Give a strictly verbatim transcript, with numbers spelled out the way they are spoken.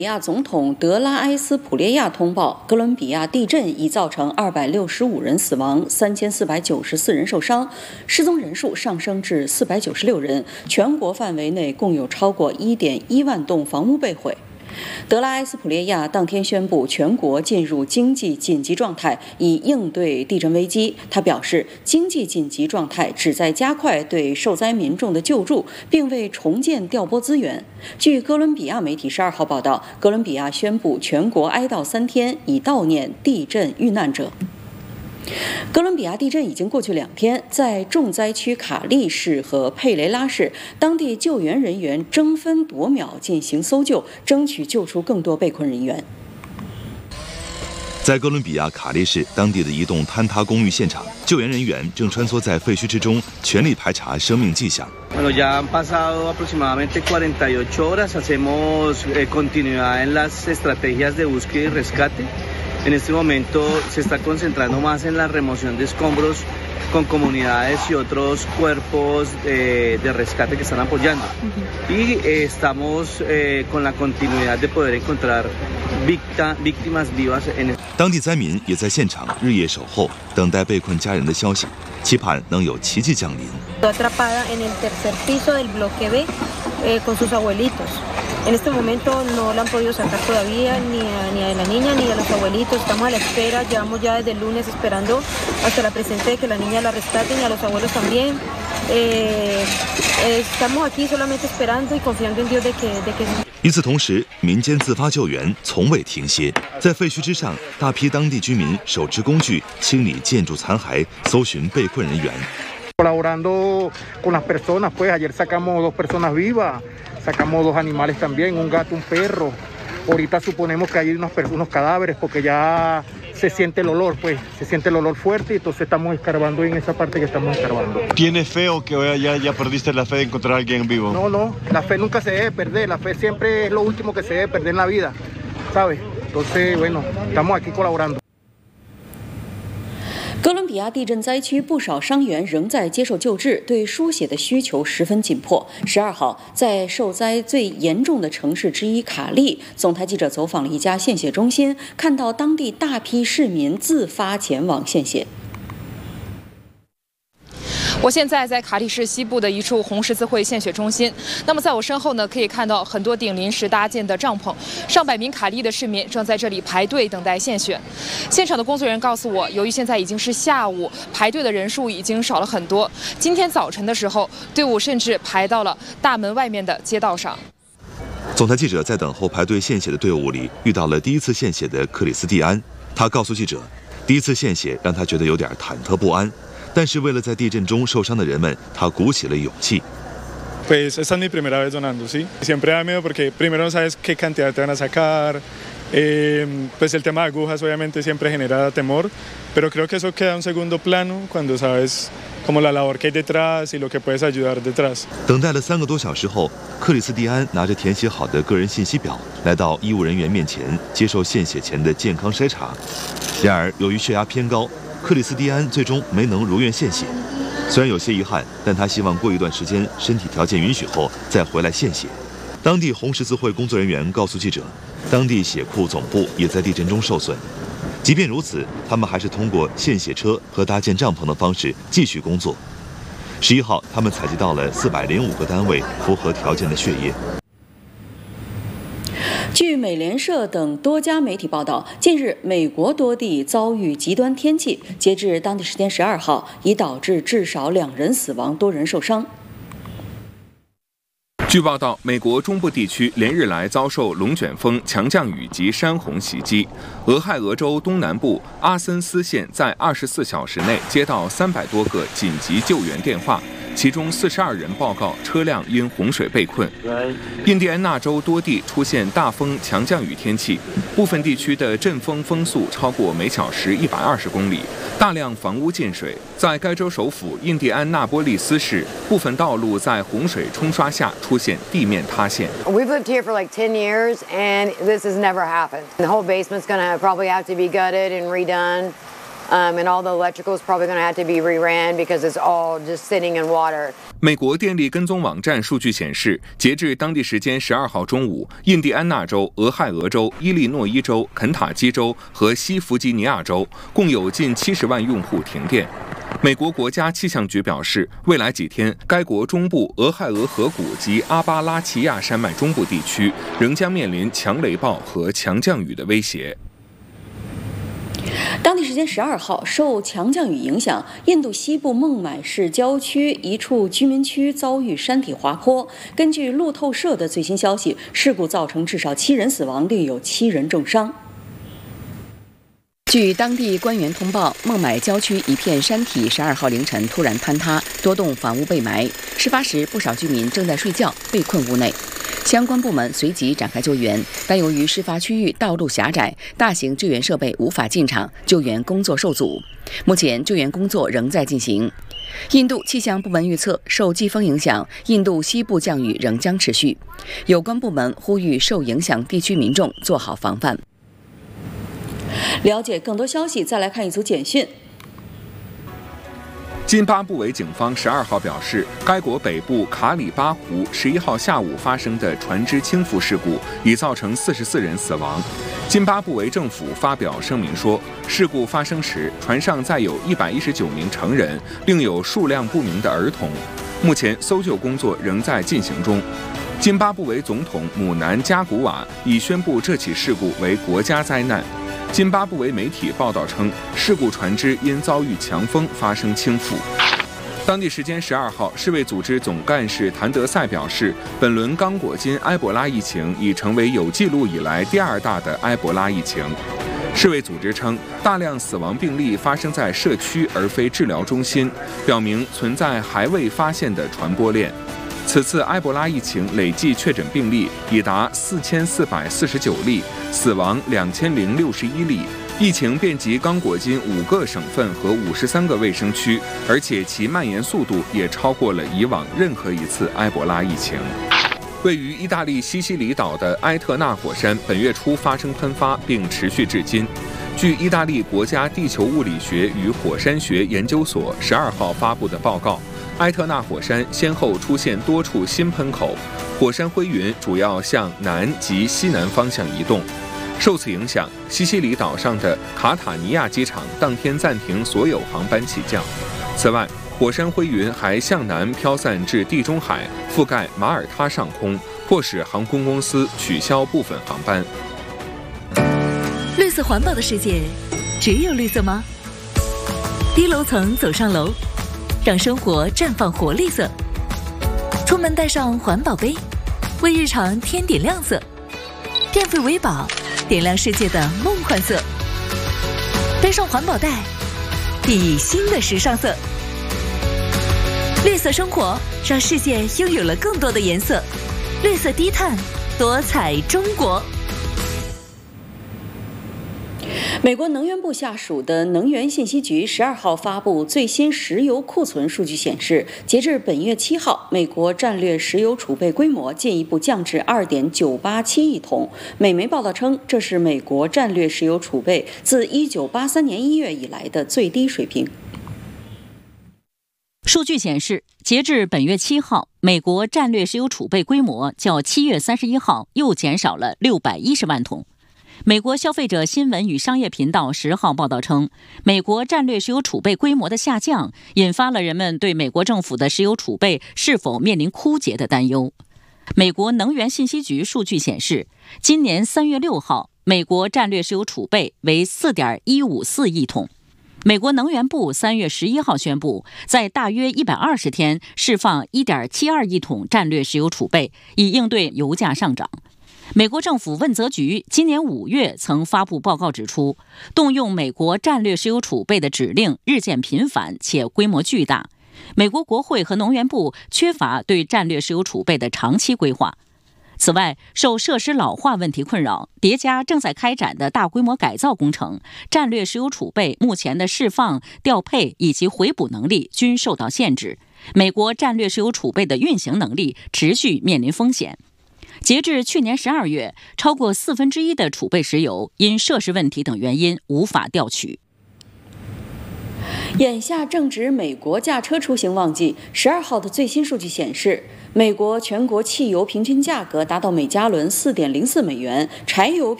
比亚总统德拉埃斯普列亚通报，哥伦比亚地震已造成二百六十五人死亡，三千四百九十四人受伤，失踪人数上升至四百九十六人。全国范围内共有超过一点一万栋房屋被毁。德拉埃斯普列亚当天宣布全国进入经济紧急状态，以应对地震危机。他表示，经济紧急状态旨在加快对受灾民众的救助，并为重建调拨资源。据哥伦比亚媒体十二号报道，哥伦比亚宣布全国哀悼三天，以悼念地震遇难者。哥伦比亚地震已经过去两天，在重灾区卡利市和佩雷拉市，当地救援人员争分夺秒进行搜救，争取救出更多被困人员。 在哥伦比亚卡利市当地的一栋坍塌公寓现场，救援人员正穿梭在废墟之中，全力排查生命迹象。 Bueno, ya han pasado aproximadamente cuarenta y ocho horas. Hacemos eh, continuidad en las estrategias de búsqueda y rescate. En este momento se está concentrando más en la remoción de escombros con comunidades y otros cuerpos eh, de rescate que están apoyando. Y eh, estamos eh, con la continuidad de poder encontrar víctima, víctimas vivas en. 当地灾民也在现场日夜守候，等待被困家人的消息，期盼能有奇迹降临。 Atrapada en el tercer piso del bloque B eh, con sus abuelitos. En este momento no la han podido sacar todavía ni a, ni a la niña ni a los abuelitos. Estamos a la espera, llevamos ya desde el lunes esperando hasta la presente de que la niña la rescaten y a los abuelos también. Eh, eh, estamos aquí solamente esperando y confiando en Dios de que, de que... 与此同时，民间自发救援从未停歇。在废墟之上，大批当地居民手持工具清理建筑残骸，搜寻被困人员。 Colaborando con las personas, pues ayer sacamos dos personas vivas, sacamos dos animales también, un gato, un perro. Ahorita suponemos que hay unos, unos cadáveres porque ya se siente el olor, pues se siente el olor fuerte y entonces estamos escarbando en esa parte que estamos escarbando. ¿Tienes fe o que ya, ya perdiste la fe de encontrar a alguien vivo? No, no, la fe nunca se debe perder, la fe siempre es lo último que se debe perder en la vida, ¿sabes? Entonces, bueno, estamos aquí colaborando. 哥伦比亚地震灾区不少伤员仍在接受救治，对输血的需求十分紧迫。十二号，在受灾最严重的城市之一卡利，总台记者走访了一家献血中心，看到当地大批市民自发前往献血。 我现在在卡利市西部的一处红十字会献血中心。那么在我身后呢，可以看到很多顶临时搭建的帐篷，上百名卡利的市民正在这里排队等待献血。现场的工作人员告诉我，由于现在已经是下午，排队的人数已经少了很多。今天早晨的时候，队伍甚至排到了大门外面的街道上。 总台记者在等候排队献血的队伍里遇到了第一次献血的克里斯蒂安，他告诉记者，第一次献血让他觉得有点忐忑不安。 但是为了在地震中受伤的人们，他鼓起了勇气。 Pues esta es mi primera vez donando, sí. Siempre da miedo porque primero no sabes qué cantidad te van a sacar. Eh, pues el tema de agujas obviamente siempre genera temor, pero creo que eso queda en un segundo plano cuando sabes como la labor que hay detrás y lo que puedes ayudar detrás. 等待了三个多小时后，克里斯蒂安拿着填写好的个人信息表，来到医务人员面前接受献血前的健康筛查。然而，由于血压偏高。 克里斯蒂安最终没能如愿献血，虽然有些遗憾，但他希望过一段时间身体条件允许后再回来献血。当地红十字会工作人员告诉记者，当地血库总部也在地震中受损。即便如此，他们还是通过献血车和搭建帐篷的方式继续工作。十一号，他们采集到了四百零五个单位符合条件的血液。 据美联社等多家媒体报道，近日美国多地遭遇极端天气，截至当地时间十二号，已导致至少两人死亡，多人受伤。 据报道，美国中部地区连日来遭受龙卷风、强降雨及山洪袭击。俄亥俄州东南部阿森斯县在二十四小时内接到三百多个紧急救援电话，其中四十二人报告车辆因洪水被困。印第安纳州多地出现大风、强降雨天气，部分地区的阵风风速超过每小时一百二十公里，大量房屋进水。在该州首府印第安纳波利斯市，部分道路在洪水冲刷下出现地面塌陷。 We've lived here for like ten years, and this has never happened. The whole basement's going to probably have to be gutted and redone. Um, and all the electrical is probably going to have to be reran because it's all just sitting in water. 美国电力跟踪网站数据显示，截至当地时间十二号中午，印第安纳州、俄亥俄州、伊利诺伊州、肯塔基州和西弗吉尼亚州共有近七十万用户停电。美国国家气象局表示，未来几天，该国中部俄亥俄河谷及阿巴拉契亚山脉中部地区仍将面临强雷暴和强降雨的威胁。 当地时间十二号，受强降雨影响，印度西部孟买市郊区一处居民区遭遇山体滑坡。根据路透社的最新消息，事故造成至少七人死亡，另有七人重伤。据当地官员通报，孟买郊区一片山体十二号凌晨突然坍塌，多栋房屋被埋。事发时，不少居民正在睡觉，被困屋内。相关部门随即展开救援，但由于事发区域道路狭窄，大型救援设备无法进场，救援工作受阻。目前救援工作仍在进行。印度气象部门预测，受季风影响，印度西部降雨仍将持续。有关部门呼吁受影响地区民众做好防范。了解更多消息，再来看一组简讯。 津巴布韦警方十二号表示，该国北部卡里巴湖十一号下午发生的船只倾覆事故已造成四十四人死亡。津巴布韦政府发表声明说，事故发生时，船上载有一百一十九名成人，另有数量不明的儿童。目前搜救工作仍在进行中。津巴布韦总统姆南加古瓦已宣布这起事故为国家灾难。津巴布韦媒体报道称，事故船只因遭遇强风发生倾覆。当地时间十二号，世卫组织总干事谭德赛表示，本轮刚果金埃博拉疫情已成为有记录以来第二大的埃博拉疫情。世卫组织称，大量死亡病例发生在社区而非治疗中心，表明存在还未发现的传播链。此次埃博拉疫情累计确诊病例已达四千四百四十九例，死亡两千零六十一例。疫情遍及刚果金五个省份和五十三个卫生区，而且其蔓延速度也超过了以往任何一次埃博拉疫情。位于意大利西西里岛的埃特纳火山本月初发生喷发，并持续至今。据意大利国家地球物理学与火山学研究所十二号发布的报告，埃特纳火山先后出现多处新喷口，火山灰云主要向南及西南方向移动。受此影响，西西里岛上的卡塔尼亚机场当天暂停所有航班起降。此外，火山灰云还向南飘散至地中海，覆盖马耳他上空，迫使航空公司取消部分航班。 绿色环保的世界，只有绿色吗？低楼层走上楼，让生活绽放活力色。出门带上环保杯，为日常添点亮色。电费为宝，点亮世界的梦幻色。背上环保袋，熠熠新的时尚色。绿色生活，让世界拥有了更多的颜色。绿色低碳，多彩中国。 美国能源部下属的能源信息局十二号发布最新石油库存数据显示，截至本月七号，美国战略石油储备规模进一步降至二点九八七亿桶。美媒报道称，这是美国战略石油储备自一九八三年一月以来的最低水平。 数据显示，截至本月七号，美国战略石油储备规模较七月三十一号又减少了六百一十万桶。美国消费者新闻与商业频道十号报道称，美国战略石油储备规模的下降，引发了人们对美国政府的石油储备是否面临枯竭的担忧。美国能源信息局数据显示，今年三月六号，美国战略石油储备为 四点一五四亿桶。美国能源部三月十一号宣布，在大约一百二十天释放 一点七二亿桶战略石油储备，以应对油价上涨。美国政府问责局今年五月曾发布报告指出，动用美国战略石油储备的指令日渐频繁且规模巨大。美国国会和能源部缺乏对战略石油储备的长期规划。此外，受设施老化问题困扰，叠加正在开展的大规模改造工程，战略石油储备目前的释放、调配以及回补能力均受到限制。美国战略石油储备的运行能力持续面临风险。截至去年十二月，超过四分之一的储备石油因设施问题等原因无法调取。 眼下正值美国驾车出行旺季，十二号的最新数据显示，美国全国汽油平均价格达到每加仑四点零四美元，柴油平